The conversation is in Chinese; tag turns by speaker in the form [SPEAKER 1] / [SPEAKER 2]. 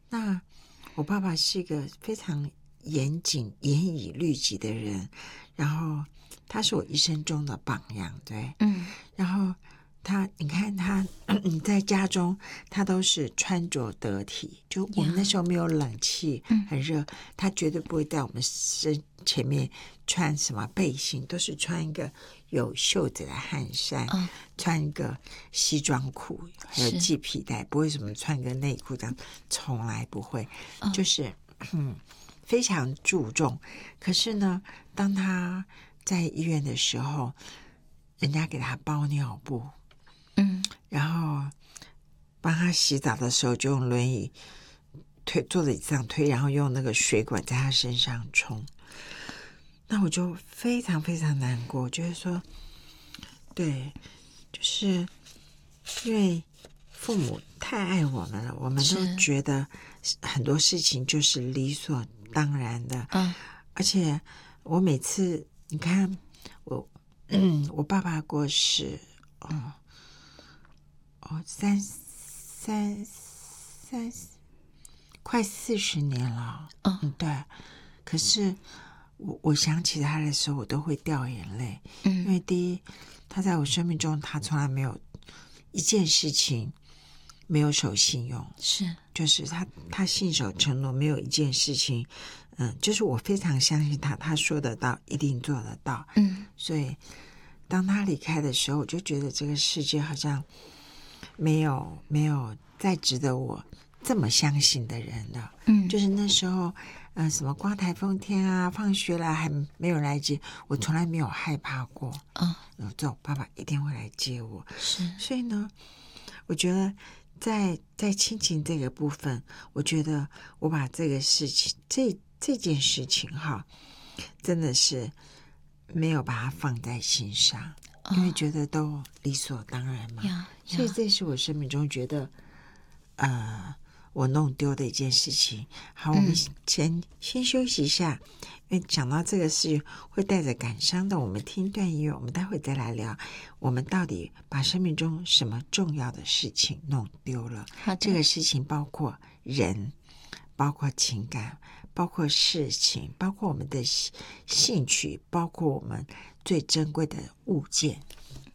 [SPEAKER 1] 那我爸爸是一个非常严谨、严以律己的人，然后他是我一生中的榜样，对，然后你看他在家中，他都是穿着得体，就我们那时候没有冷气，很热，他绝对不会在我们身前面穿什么背心，都是穿一个有袖子的汗衫，穿一个西装裤，还有系皮带，不会什么穿个内裤这样，从来不会，就是非常注重。可是呢，当他在医院的时候，人家给他包尿布，然后帮他洗澡的时候就用轮椅坐在椅子上推，然后用那个水管在他身上冲。那我就非常非常难过，就是说，对，就是因为父母太爱我们了，我们都觉得很多事情就是理所当然的。而且我每次你看我爸爸过世，快40年了，对。可是我想起他的时候，我都会掉眼泪，因为第一，他在我生命中，他从来没有一件事情没有守信用，就是他信守承诺，没有一件事情，就是我非常相信他说得到，一定做得到，所以当他离开的时候，我就觉得这个世界好像没有再值得我这么相信的人了。就是那时候什么刮台风天啊，放学了还没有来接，我从来没有害怕过。走，爸爸一定会来接我。所以呢，我觉得在亲情这个部分，我觉得我把这个事情这件事情哈，真的是没有把它放在心上，因为觉得都理所当然嘛。所以这是我生命中觉得我弄丢的一件事情。好，我们先休息一下，因为讲到这个事会带着感伤的，我们听一段音乐，我们待会再来聊我们到底把生命中什么重要的事情弄丢了。这个事情包括人，包括情感，包括事情，包括我们的兴趣，包括我们最珍贵的物件。